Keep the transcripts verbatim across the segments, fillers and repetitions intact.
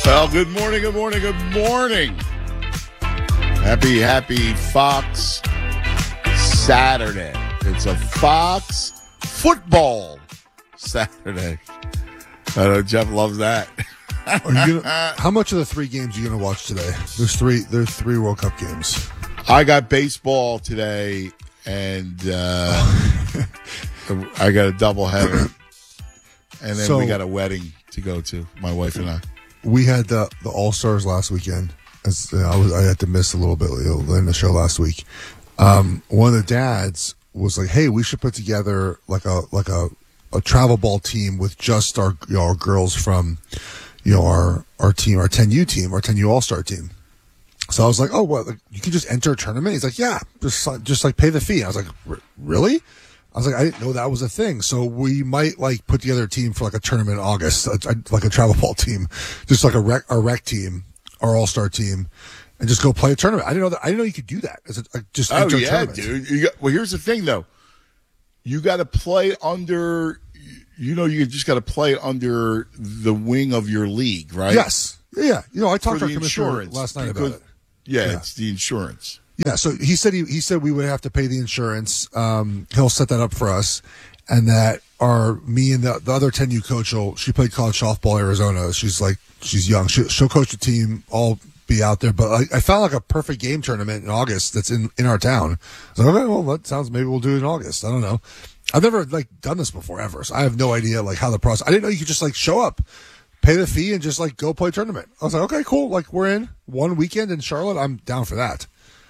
Well, good morning, good morning, good morning. Happy, happy Fox Saturday. It's a Fox football Saturday. I know Jeff loves that. Are you gonna, how much of the three games are you going to watch today? There's three. There's three World Cup games. I got baseball today, and uh, I got a doubleheader, and then So- we got a wedding to go to. My wife and I. We had the the All Stars last weekend. As uh, I was, I had to miss a little bit in the show last week. Um, one of the dads was like, "Hey, we should put together like a like a, a travel ball team with just our you know, our girls from you know our our team, our ten U team, our ten U All Star team." So I was like, "Oh, what? Like, you can just enter a tournament?" He's like, "Yeah, just just like pay the fee." I was like, "Really?" I was like, I didn't know that was a thing. So we might like put together a team for like a tournament in August, like a travel ball team, just like a rec, a rec team, our all star team, and just go play a tournament. I didn't know that. I didn't know you could do that. As a, just Oh enter a yeah, tournament. dude. You got, well, here's the thing though. You got to play under. You know, you just got to play under the wing of your league, right? Yes. Yeah. You know, I talked For to our the commissioner insurance, last night because- about it. Yeah, Yeah. it's the insurance. Yeah, so he said he, he said we would have to pay the insurance. Um, he'll set that up for us, and that our me and the, the other ten U coach will. She played college softball in Arizona. She's like she's young. She, she'll coach the team. I'll be out there. But I, I found like a perfect game tournament in August that's in, in our town. I was like, okay, well that sounds maybe we'll do it in August. I don't know. I've never like done this before ever, so I have no idea like how the process. I didn't know you could just like show up, pay the fee, and just like go play a tournament. I was like, okay, cool. Like we're in one weekend in Charlotte. I'm down for that.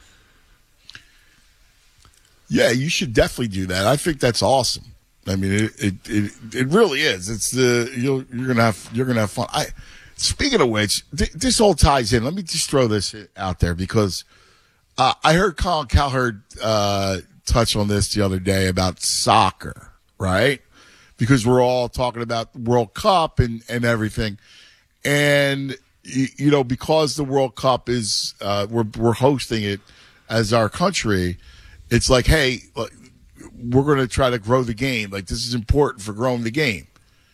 Yeah, you should definitely do that. I think that's awesome. I mean, it it it, it really is. It's the you're you're gonna have you're gonna have fun. I speaking of which, th- this all ties in. Let me just throw this out there because uh, I heard Colin Cowherd uh, touch on this the other day about soccer, right? Because we're all talking about World Cup and and everything, and you, you know because the World Cup is uh, we're we're hosting it as our country. It's like, hey, we're going to try to grow the game. Like, this is important for growing the game.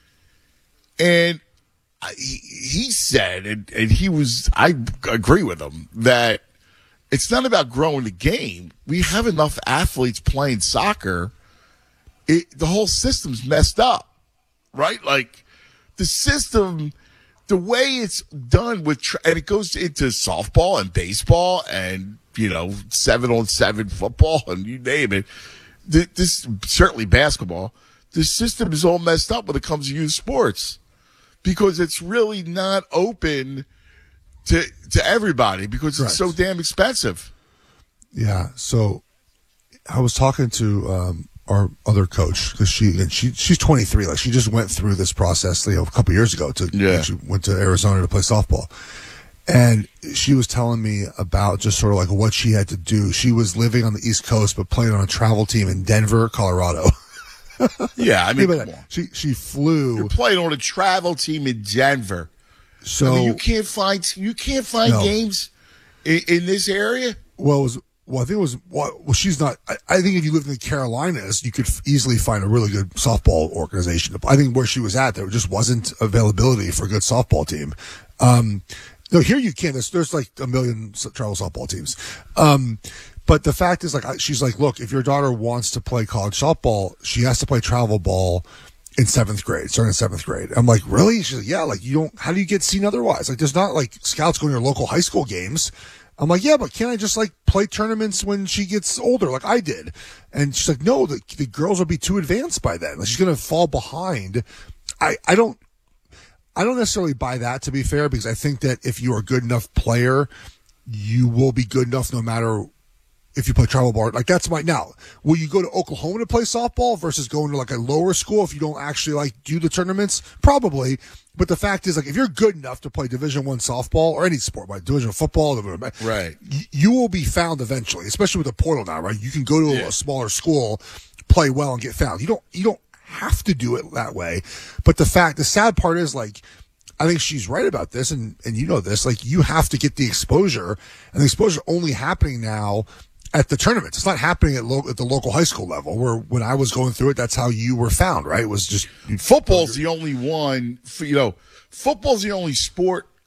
And he, he said, and, and he was, I agree with him, that it's not about growing the game. We have enough athletes playing soccer. It, the whole system's messed up, right? Like, the system, the way it's done with, tra- and it goes into softball and baseball and, you know, seven on seven football and you name it. This, this certainly basketball. The system is all messed up when it comes to youth sports because it's really not open to to everybody because it's Right. so damn expensive. Yeah. So I was talking to um, our other coach because she and she she's twenty-three. Like she just went through this process, you know, a couple years ago. To Yeah. She went to Arizona to play softball, and she was telling me about just sort of like what she had to do. She was living on the East Coast but playing on a travel team in Denver, Colorado. Yeah, I mean, But come on. she she flew. You're playing on a travel team in Denver. So I mean, you can't find you can't find No. games in, in this area. Well, it was, well, I think it was, well, well she's not, I, I think if you lived in the Carolinas, you could f- easily find a really good softball organization. I think where she was at, there just wasn't availability for a good softball team. Um, no, here you can. There's, there's like a million s- travel softball teams. Um, but the fact is, like, I- she's like, look, if your daughter wants to play college softball, she has to play travel ball in seventh grade, starting in seventh grade. I'm like, really? She's like, yeah, like, you don't, how do you get seen otherwise? Like, there's not like scouts going to your local high school games. I'm like, yeah, but can't I just like play tournaments when she gets older, like I did? And she's like, no, the, the girls will be too advanced by then. Like, she's going to fall behind. I, I don't, I don't necessarily buy that, to be fair, because I think that if you are a good enough player, you will be good enough no matter if you play travel ball. Like, that's my, now, will you go to Oklahoma to play softball versus going to like a lower school if you don't actually like do the tournaments? Probably. But the fact is, like, if you're good enough to play Division One softball or any sport, like Division of football, Right. y- you will be found eventually, especially with the portal now, right? You can go to Yeah. a smaller school, play well, and get found. You don't, you don't have to do it that way. But the fact, the sad part is, like, I think she's right about this, and, and you know this, like, you have to get the exposure, and the exposure only happening now at the tournaments. It's not happening at, lo- at the local high school level, where when I was going through it, that's how you were found, right? It was just Football's the only one, for, you know, football's the only sport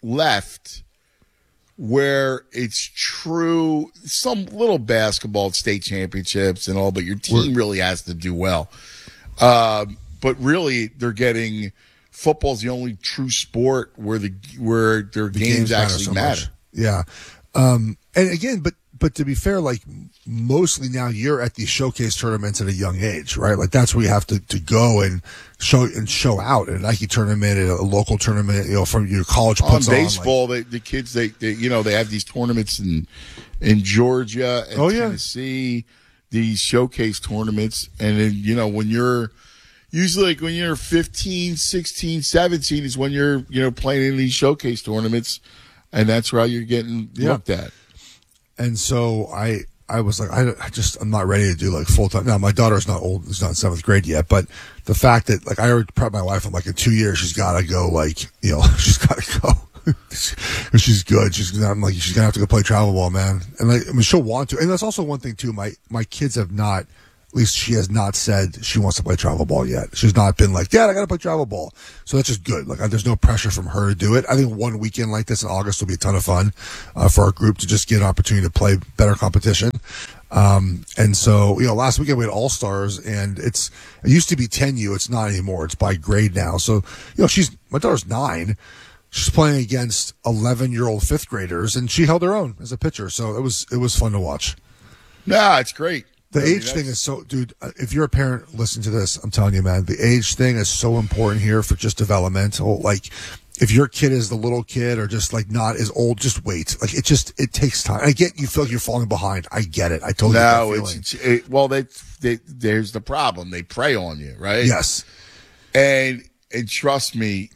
left where it's true, some little basketball state championships and all, but your team really has to do well. Uh, but really, they're getting football's the only true sport where the where their The games, games matter actually so matter. much. Yeah. Um, and again, but but to be fair, like mostly now you're at these showcase tournaments at a young age, right? Like that's where you have to, to go and show and show out at a Nike tournament, at a local tournament, you know, from your college puts On on. baseball, like, they, the kids, they, they you know they have these tournaments in in Georgia and Oh, yeah. Tennessee, these showcase tournaments, and then you know when you're usually like when you're fifteen, sixteen, seventeen is when you're you know playing in these showcase tournaments, and that's how you're getting Yeah. looked at. And so I, I was like, I, I just, I'm not ready to do like full time. Now, my daughter's not old, she's not in seventh grade yet, but the fact that like I already prepped my wife, I'm like, in two years, she's got to go, like, you know, she's got to go. Because she's good. She's, I'm like, she's going to have to go play travel ball, man. And like, I mean, she'll want to. And that's also one thing, too. My, my kids have not, at least she has not said she wants to play travel ball yet. She's not been like, Dad, I got to play travel ball. So that's just good. Like, there's no pressure from her to do it. I think one weekend like this in August will be a ton of fun uh, for our group to just get an opportunity to play better competition. Um, and so, you know, last weekend we had All Stars, and it's, it used to be ten U. It's not anymore. It's by grade now. So, you know, she's, my daughter's nine. She's playing against eleven year old fifth graders, and she held her own as a pitcher. So it was, it was fun to watch. Nah, it's great. The I mean, age thing is so, dude, if you're a parent, listen to this. I'm telling you, man, the age thing is so important here for just developmental. Like, if your kid is the little kid or just like not as old, just wait. Like, it just, it takes time. I get you feel like you're falling behind. I get it. I totally get that No, feeling. it's, it's it, well, they, they, there's the problem. They prey on you, right? Yes. And and trust me,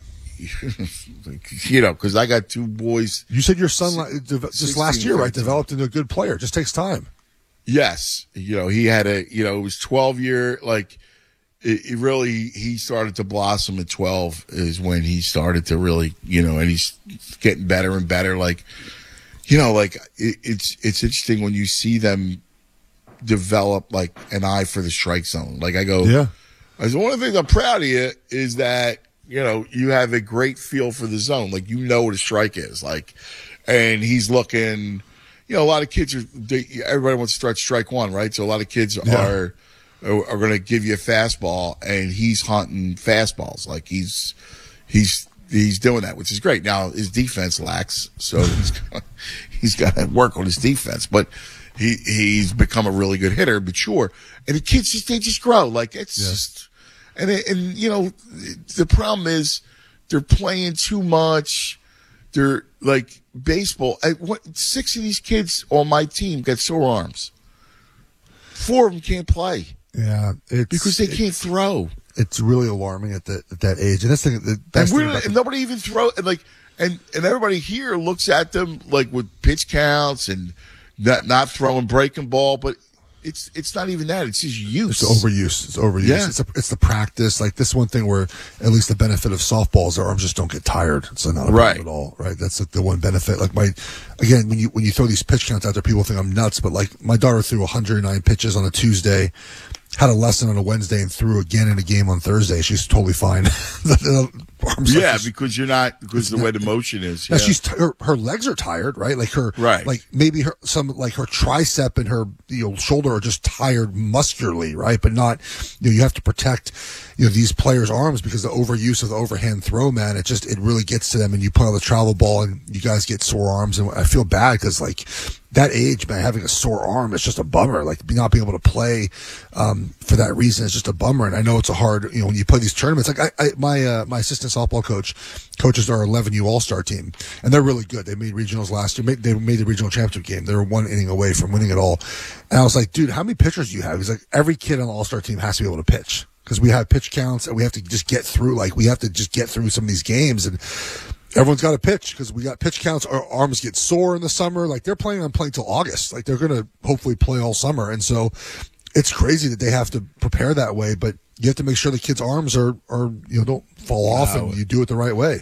you know, because I got two boys. You said your son like, de- just last year, right, sixteen. developed into a good player. It just takes time. Yes, you know, he had a, you know, it was twelve year, like, it, it really, he started to blossom at twelve is when he started to really, you know, and he's getting better and better. Like, you know, like, it, it's, it's interesting when you see them develop, like, an eye for the strike zone. Like, I go, Yeah. I said, one of the things I'm proud of you is that, you know, you have a great feel for the zone. Like, you know what a strike is. Like, and he's looking, you know, a lot of kids are, they, everybody wants to start strike one, right? So a lot of kids Yeah. are, are, are going to give you a fastball, and he's hunting fastballs. Like, he's, he's, he's doing that, which is great. Now, his defense lacks, so he's, he's got to work on his defense, but he, he's become a really good hitter, but sure. And the kids just, they just grow. Like, it's Yeah. just, and, it, and, you know, the problem is they're playing too much. They're like baseball. I, what, six of these kids on my team got sore arms. Four of them can't play Yeah. It's, because they it- can't throw. It's really alarming at, the, at that age. And that's the, the And, best thing we're, about and the, nobody even throw and like and and everybody here looks at them like with pitch counts and not not throwing breaking ball, but it's it's not even that. It's just use. It's overuse. It's overuse. Yeah. It's, a, it's the practice. Like this one thing where at least the benefit of softball is their arms just don't get tired. It's not a problem Right. at all. Right. That's like the one benefit. Like my, again, when you when you throw these pitch counts out there, people think I'm nuts. But like my daughter threw one hundred nine pitches on a Tuesday, had a lesson on a Wednesday, and threw again in a game on Thursday. She's totally fine. The arms are Yeah, just- because you're not because the way the motion is. now Yeah. she's t- her, her legs are tired, right? Like her, Right. Like maybe her some like her tricep and her you know shoulder are just tired muscularly, right? But not you know you have to protect you know these players' arms because the overuse of the overhand throw, man, it just it really gets to them. And you play on the travel ball, and you guys get sore arms, and I feel bad because like that age, man, having a sore arm is just a bummer. Like not being able to play um, for that reason is just a bummer. And I know it's a hard you know when you play these tournaments. Like I, I my uh, my assistant softball coach coaches our eleven U All Star team, and they're really good. They made regionals last year. Made, they made the regional championship game. They were one inning away from winning it all. And I was like, dude, how many pitchers do you have? He's like, every kid on the All Star team has to be able to pitch because we have pitch counts and we have to just get through. Like we have to just get through some of these games and. Everyone's got to pitch because we got pitch counts. Our arms get sore in the summer. Like they're planning on playing till August. Like they're going to hopefully play all summer. And so it's crazy that they have to prepare that way, but you have to make sure the kids' arms are, are you know, don't fall off No. and you do it the right way.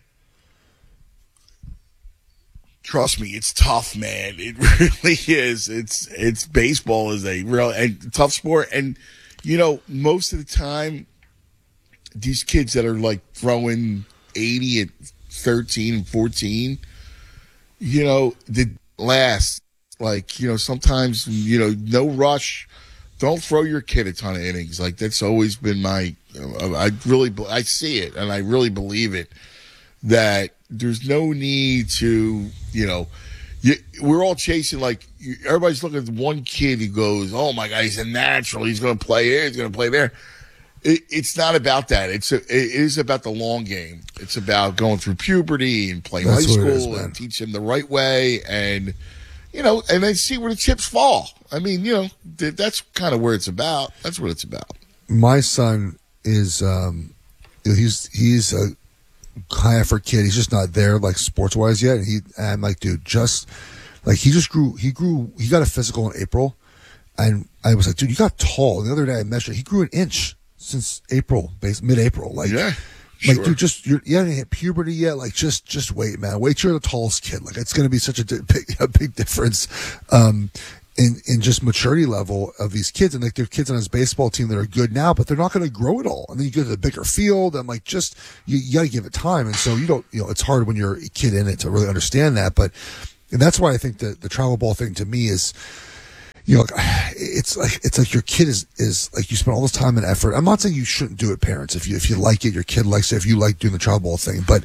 Trust me, it's tough, man. It really is. It's it's baseball is a real and tough sport, and you know most of the time, these kids that are like throwing eighty at thirteen and fourteen, you know, did last. Like, you know, sometimes, you know, no rush. Don't throw your kid a ton of innings. Like, that's always been my, I really, I see it and I really believe it, that there's no need to, you know, you, we're all chasing, like, you, everybody's looking at one kid who goes, oh my God, he's a natural. He's going to play here. He's going to play there. It, it's not about that. It's a, it is about the long game. It's about going through puberty and playing That's high what it is, school man. and teach them the right way and, you know, and then see where the chips fall. I mean, you know, th- that's kind of where it's about. That's what it's about. My son is, um, you know, he's he's a high effort kid. He's just not there like sports wise yet. And he, and I'm like, dude, just like he just grew. He grew. He got a physical in April, and I was like, dude, you got tall. And the other day I measured. He grew an inch since April, mid April. Like, Yeah. Like, Sure. dude, just you're, you haven't hit puberty yet. Like, just just wait, man. Wait till you're the tallest kid. Like, it's going to be such a di- big a big difference um, in in just maturity level of these kids. And like, there are kids on his baseball team that are good now, but they're not going to grow it all. And then you go to the bigger field. And like, just you, you got to give it time. And so you don't, you know, it's hard when you're a kid in it to really understand that. But and that's why I think the the travel ball thing to me is, you know, it's like it's like your kid is is like you spend all this time and effort. I'm not saying you shouldn't do it, parents. If you if you like it, your kid likes it. If you like doing the travel ball thing, but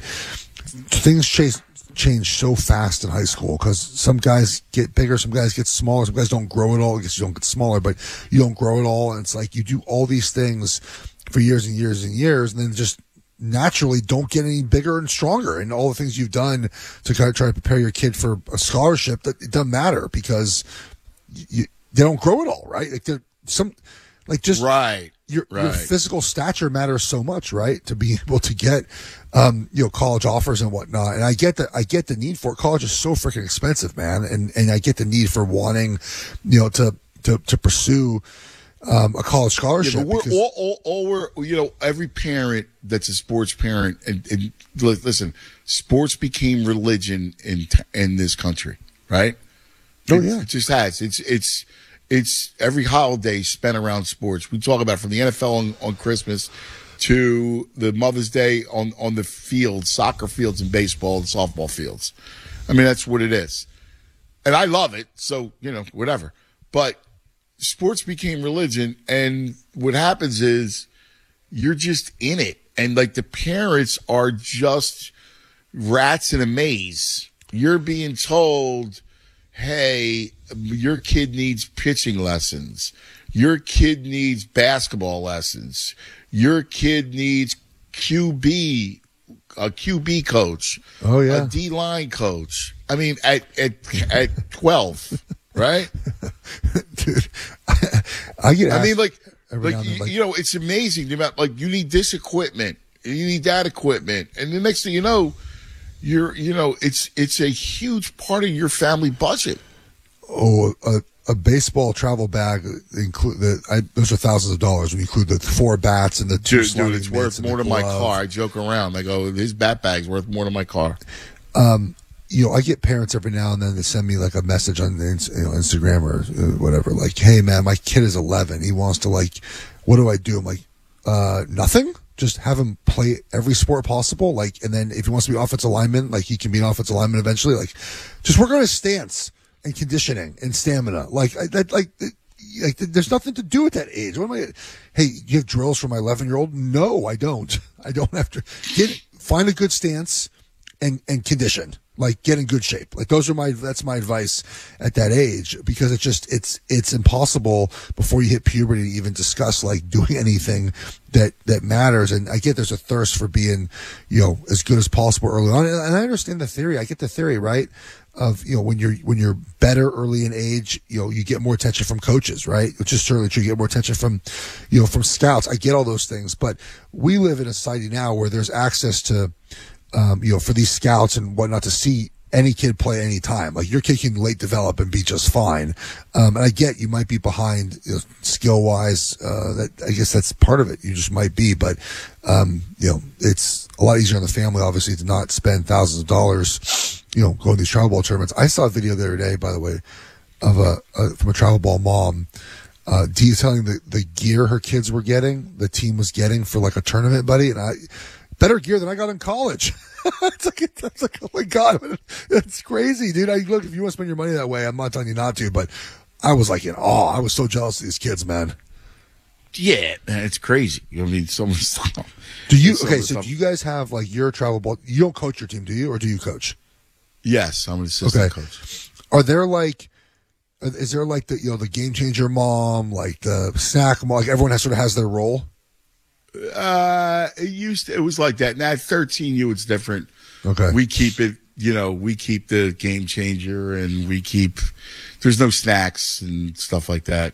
things change change so fast in high school because some guys get bigger, some guys get smaller, some guys don't grow at all. I guess you don't get smaller, but you don't grow at all, and it's like you do all these things for years and years and years, and then just naturally don't get any bigger and stronger. And all the things you've done to kind of try to prepare your kid for a scholarship, that it doesn't matter because You, they don't grow at all, right? Like they're some, like just Right. Your right. your physical stature matters so much, right? To be able to get, um, you know, college offers and whatnot. And I get the I get the need for it. College is so freaking expensive, man. And and I get the need for wanting, you know, to to to pursue um, a college scholarship. Yeah, but we're because, all, all, all we're, you know, every parent that's a sports parent, and, and li- listen, sports became religion in t- in this country, right? Oh, It- yeah. It just has. It's it's it's every holiday spent around sports. We talk about from the N F L on, on Christmas to the Mother's Day on, on the fields, soccer fields and baseball and softball fields. I mean, that's what it is. And I love it, so, you know, whatever. But sports became religion, and what happens is you're just in it. And, like, the parents are just rats in a maze. You're being told, hey, your kid needs pitching lessons. Your kid needs basketball lessons. Your kid needs Q B, a Q B coach. Oh, yeah. A D-line coach. I mean, at at at twelve, right? dude, I, I get. I asked mean, like, every like, now and then, you, like- you know, it's amazing the amount. Like, you need this equipment, you need that equipment, and the next thing you know, you're, you know, it's it's a huge part of your family budget. Oh, a, a baseball travel bag include the. I, those are thousands of dollars when you include the four bats and the two. Dude, slugging dude, it's mitts worth and more the than my glove. car. I joke around. I go, his bat bag's worth more than my car. You know, I get parents every now and then that send me like a message on the, ins- you know, Instagram or uh, whatever. Like, hey man, my kid is eleven. He wants to like, what do I do? I'm like, uh, nothing. Just have him play every sport possible. Like, and then if he wants to be offensive lineman, like he can be an offensive lineman eventually. Like, just work on his stance and conditioning and stamina. Like, I, that, like, it- like, there's nothing to do at that age. What am I? Hey, you have drills for my eleven year old? No, I don't. I don't have to get find a good stance and and condition. Like, get in good shape. Like, those are my that's my advice at that age, because it's just it's it's impossible before you hit puberty to even discuss like doing anything that that matters. And I get there's a thirst for being, you know, as good as possible early on, and I understand the theory. I get the theory, right? Of, you know, when you're when you're better early in age, you know, you get more attention from coaches, right? Which is certainly true. You get more attention from, you know, from scouts. I get all those things, but we live in a society now where there's access to, um, you know, for these scouts and whatnot to see any kid play any time. Like, your kid can late develop and be just fine. Um, and I get you might be behind, you know, skill wise. Uh, that I guess that's part of it. You just might be, but um, you know, it's a lot easier on the family, obviously, to not spend thousands of dollars, you know, going to these travel ball tournaments. I saw a video the other day, by the way, of a, a from a travel ball mom, uh, detailing the, the gear her kids were getting, the team was getting for like a tournament, buddy. And I, better gear than I got in college. it's like it's like oh my god, it's crazy, dude. I look, if you want to spend your money that way, I'm not telling you not to, but I was like in awe. I was so jealous of these kids, man. Yeah, it's crazy. I mean, so much stuff. Do you so okay? So do you guys have like your travel ball? You don't coach your team, do you, or do you coach? Yes, I'm an assistant Okay. coach. Are there like, is there like the you know the game changer mom, like the snack mom, like everyone has sort of has their role? Uh, it used to, it was like that. Now at thirteen U, it's different. Okay. We keep it. You know, we keep the game changer, and we keep. There's no snacks and stuff like that.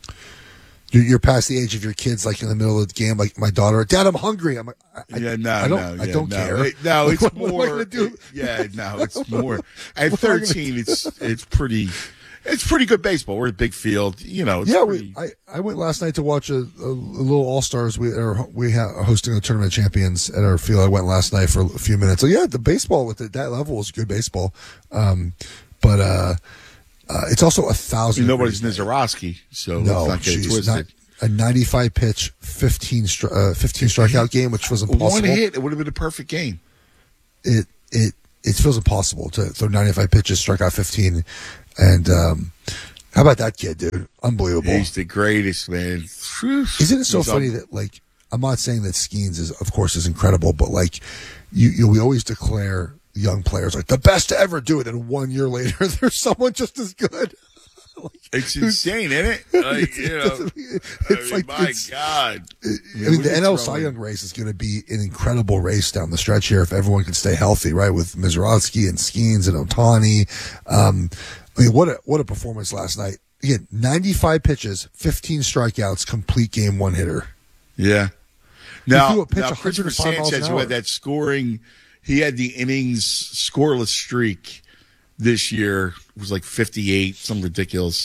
You're you're past the age of your kids, like in the middle of the game, like my daughter, Dad, I'm hungry. I'm like, I, Yeah, no, I don't, no, I yeah, don't no. care. It- no, Like, it's what, more. What am I gonna do? Yeah, no, it's more. At What am I gonna thirteen, it's it's pretty. It's pretty good baseball. We're at Big Field, you know. It's Yeah, pretty, we, I, I went last night to watch a, a, a little All Stars. We are we ha- are hosting a tournament of champions at our field. I went last night for a few minutes. So yeah, the baseball with it, that level is good baseball. Um, but uh, uh, it's also a thousand. nobody's degrees. Nizarowski, so No, let's not get it geez, twisted. not, a ninety-five pitch, fifteen stri- uh, fifteen strikeout game, which was impossible. One hit, it would have been a perfect game. It it it feels impossible to throw ninety-five pitches, strike out fifteen, and um, how about that kid, dude? Unbelievable. He's the greatest, man. Isn't it so He's funny un- that, like, I'm not saying that Skeens is, of course, is incredible, but like, you, you we always declare young players like the best to ever do it, and one year later, there's someone just as good. Like, It's insane, isn't it? Like, you know, it's I mean, like my it's, God. I Yeah, mean, we the could N L throw Cy in- Young race is going to be an incredible race down the stretch here if everyone can stay healthy, right? With Mizrachi and Skeens and Otani. Um, I mean, what a what a performance last night. Again, ninety-five pitches, fifteen strikeouts, complete game, one hitter. Yeah. threw Now, a pitch now one hundred Christopher five miles an Sanchez, who hour. had that scoring, he had the innings scoreless streak this year. It was like fifty-eight, something ridiculous.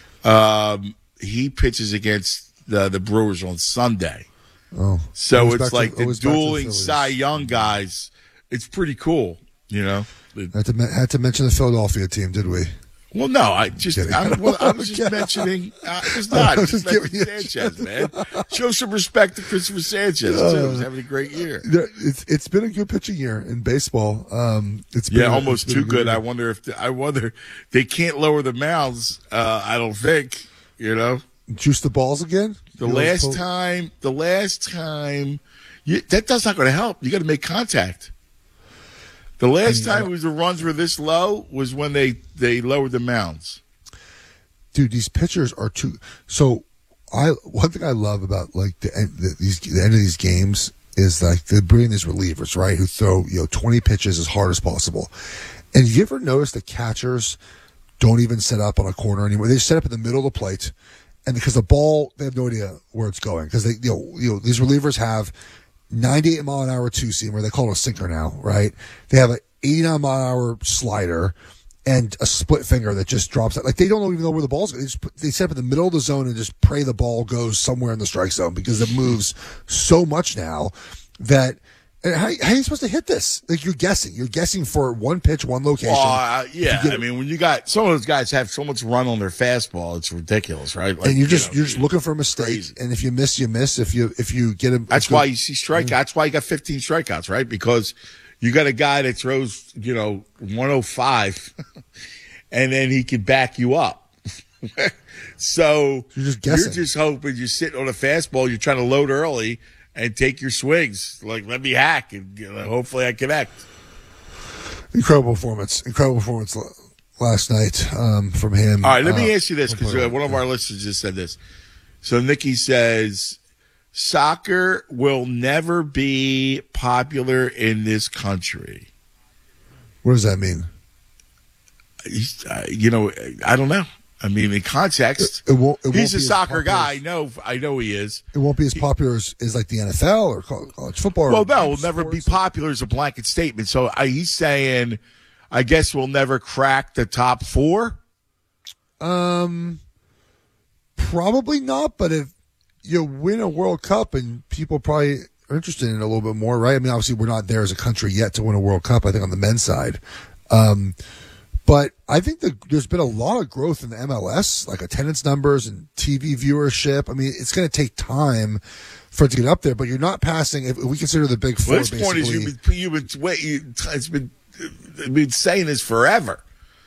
Um, he pitches against the, the Brewers on Sunday. Oh, So always it's back to- like the always back to the dueling Phillies. Cy Young guys. It's pretty cool, you know? Had to me- had to mention the Philadelphia team, did we? Well, no, I just Kidding. I'm, well, I was just mentioning. I was not. I was just Christopher giving you a Sanchez, man. Show some respect to Christopher Sanchez too. He's having a great year. Yeah, It's it's been a good pitching year in baseball. Um, it's been Yeah, a- almost it's been too a good. I year. wonder if the, I wonder they can't lower the mounds. Uh, I don't think you know Juice the balls again. the You know, last so- time. The last time you, that that's not going to help. You got to make contact. The last I mean, time was the runs were this low was when they they lowered the mounds. dude, these pitchers are too. So, I one thing I love about like the end, the, these the end of these games is like they bring these relievers, right, who throw you know twenty pitches as hard as possible. And you ever notice the catchers don't even set up on a corner anymore? They set up in the middle of the plate, and because the ball, they have no idea where it's going because they you know you know these relievers have ninety-eight mile an hour two seamer. They call it a sinker now, right? They have an eighty-nine mile an hour slider and a split finger that just drops out. Like they don't even know where the ball's going. They just put, they set up in the middle of the zone and just pray the ball goes somewhere in the strike zone because it moves so much now that. And how, how are you supposed to hit this? Like you're guessing. You're guessing for one pitch, one location. Well, uh, yeah, get I it- mean, when you got some of those guys have so much run on their fastball, it's ridiculous, right? Like, and you're just you know, you are just looking for a mistake. crazy. And if you miss, you miss. If you if you get him, That's why you see strikeouts. That's why you got fifteen strikeouts, right? Because you got a guy that throws, you know, one oh five, and then he can back you up. So You're just guessing. You're just hoping you're sitting on a fastball. You're trying to load early and take your swings. Like, let me hack, and you know, hopefully I connect. incredible performance. Incredible performance l- last night um, from him. All right, let me Uh, ask you this because uh, one of our listeners just said this. So Nikki says, soccer will never be popular in this country. What does that mean? He's, uh, you know, I don't know. I mean, in context, It won't. It won't he's be a as soccer popular guy. I as- know, I know he is. It won't be as popular as, as like the N F L or col- college football. Well, or no, will never be sports. popular as a blanket statement. So uh, he's saying, I guess we'll never crack the top four. Um, probably not. But if you win a World Cup, and people probably are interested in it a little bit more, right? I mean, obviously, we're not there as a country yet to win a World Cup. I think on the men's side, um, But I think that there's been a lot of growth in the M L S, like attendance numbers and T V viewership. I mean, it's going to take time for it to get up there, but you're not passing. If we consider the Big Four, well, this basically. point is you've been, you've been, wait, you, it's been, been saying this forever.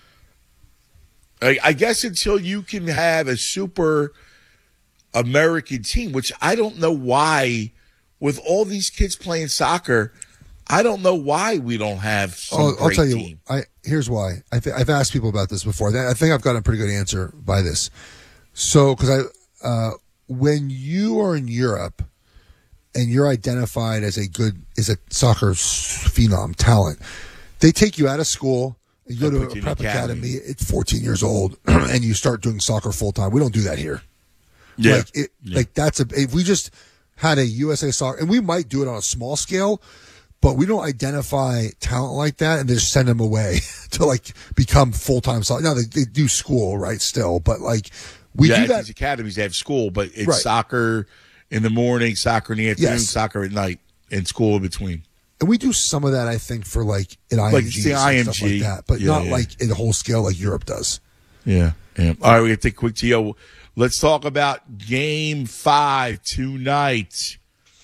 I, I guess until you can have a super American team, which I don't know why, with all these kids playing soccer, I don't know why we don't have some I'll, great I'll tell you. team. I, here's why. I th- I've asked people about this before. I think I've gotten a pretty good answer by this. So, because I, uh, when you are in Europe and you're identified as a good, as a soccer phenom talent, they take you out of school. You go They'll to put a you in prep academy. academy at fourteen years old, and you start doing soccer full time. We don't do that here. Yeah. Like, it, Yeah. like that's a. If we just had a U S A soccer, and we might do it on a small scale, but we don't identify talent like that and just send them away to like become full time soccer. Now they, they do school, right? Still, but like we yeah, do at that. these academies, they have school, but it's Right. soccer in the morning, soccer in the afternoon, Yes. soccer at night, and school in between. And we do some of that, I think, for like an I M G, Like it's the and stuff I M G. like that, but Yeah, not yeah. like in a whole scale like Europe does. Yeah, yeah. All right, we have to take a quick T O. Let's talk about Game Five tonight.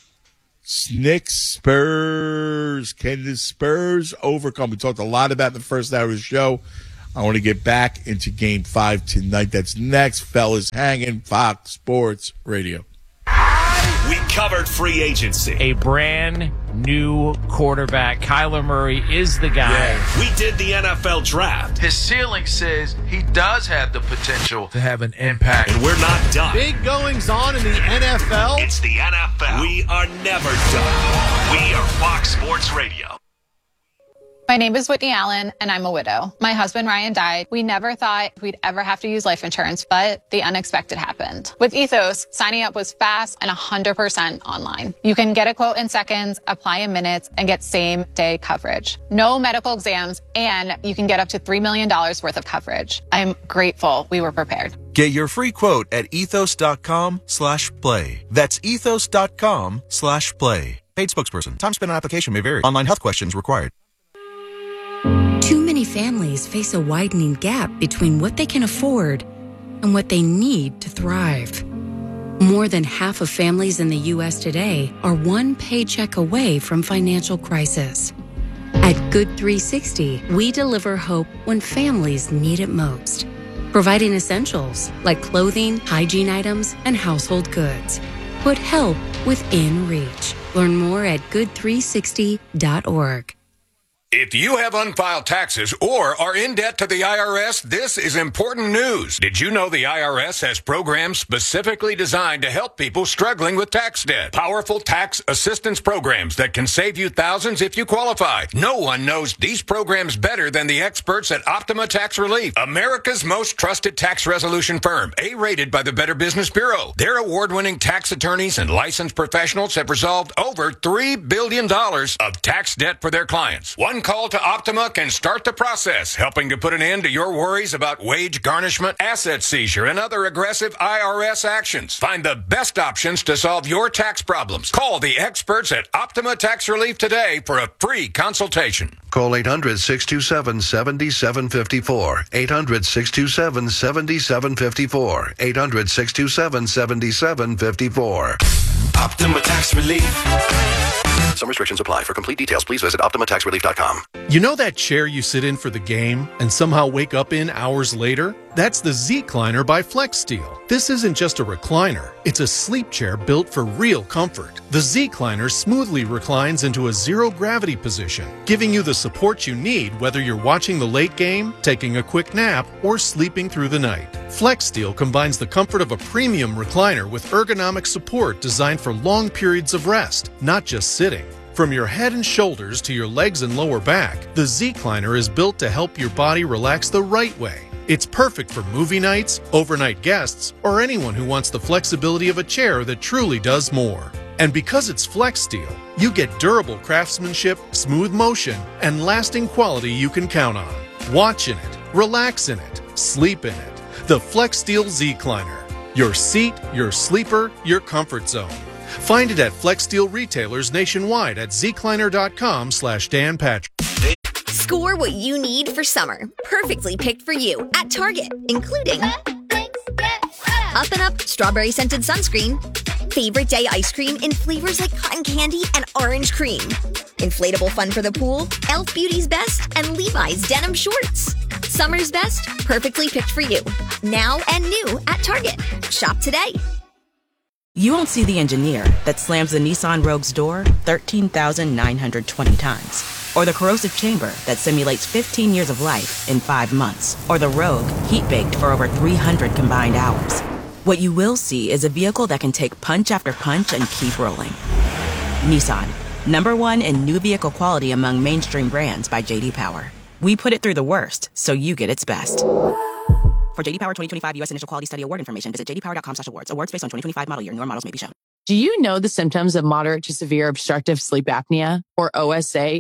Knicks Spurs. Can the Spurs overcome? We talked a lot about in the first hour of the show. I want to get back into Game Five tonight. That's next, fellas. Hanging Fox Sports Radio. We covered free agency. A brand new quarterback. Kyler Murray is the guy. We did the N F L draft. His ceiling says he does have the potential to have an impact. And we're not done. Big goings on in the N F L. It's the N F L. We are never done. We are Fox Sports Radio. My name is Whitney Allen, and I'm a widow. My husband, Ryan, died. We never thought we'd ever have to use life insurance, but the unexpected happened. With Ethos, signing up was fast and one hundred percent online. You can get a quote in seconds, apply in minutes, and get same-day coverage. No medical exams, and you can get up to three million dollars worth of coverage. I'm grateful we were prepared. Get your free quote at ethos.com slash play. That's ethos.com slash play. Paid spokesperson. Time spent on application may vary. Online health questions required. Too many families face a widening gap between what they can afford and what they need to thrive. More than half of families in the U S today are one paycheck away from financial crisis. At Good three sixty, we deliver hope when families need it most, providing essentials like clothing, hygiene items, and household goods. Put help within reach. Learn more at good three sixty dot org. If you have unfiled taxes or are in debt to the I R S, this is important news. Did you know the I R S has programs specifically designed to help people struggling with tax debt? Powerful tax assistance programs that can save you thousands if you qualify. No one knows these programs better than the experts at Optima Tax Relief, America's most trusted tax resolution firm, A-rated by the Better Business Bureau. Their award-winning tax attorneys and licensed professionals have resolved over three billion dollars of tax debt for their clients. One call to Optima can start the process, helping to put an end to your worries about wage garnishment, asset seizure, and other aggressive I R S actions. Find the best options to solve your tax problems. Call the experts at Optima Tax Relief today for a free consultation. Call eight hundred, six two seven, seven seven five four. eight hundred, six two seven, seven seven five four. eight hundred, six two seven, seven seven five four. Optima Tax Relief. Some restrictions apply. For complete details, please visit optima tax relief dot com. You know that chair you sit in for the game and somehow wake up in hours later? That's the Z-Cliner by FlexSteel. This isn't just a recliner. It's a sleep chair built for real comfort. The Z-Cliner smoothly reclines into a zero-gravity position, giving you the support you need whether you're watching the late game, taking a quick nap, or sleeping through the night. FlexSteel combines the comfort of a premium recliner with ergonomic support designed for long periods of rest, not just sitting. From your head and shoulders to your legs and lower back, the Z-Cliner is built to help your body relax the right way. It's perfect for movie nights, overnight guests, or anyone who wants the flexibility of a chair that truly does more. And because it's FlexSteel, you get durable craftsmanship, smooth motion, and lasting quality you can count on. Watch in it, relax in it, sleep in it. The FlexSteel Z-Cliner. Your seat, your sleeper, your comfort zone. Find it at FlexSteel retailers nationwide at zcliner dot com slash Dan Patrick. Score what you need for summer, perfectly picked for you at Target, including Up and Up Strawberry Scented Sunscreen, Favorite Day Ice Cream in flavors like cotton candy and orange cream, inflatable fun for the pool, e l f Beauty's Best, and Levi's Denim Shorts. Summer's best, perfectly picked for you. Now and new at Target. Shop today. You won't see the engineer that slams the Nissan Rogue's door thirteen thousand nine hundred twenty times. Or the corrosive chamber that simulates fifteen years of life in five months. Or the Rogue heat-baked for over three hundred combined hours. What you will see is a vehicle that can take punch after punch and keep rolling. Nissan, number one in new vehicle quality among mainstream brands by J D Power. We put it through the worst, so you get its best. For J D Power twenty twenty-five U S Initial Quality Study Award information, visit j d power dot com slash awards. Awards based on twenty twenty-five model year. Newer models may be shown. Do you know the symptoms of moderate to severe obstructive sleep apnea, or O S A,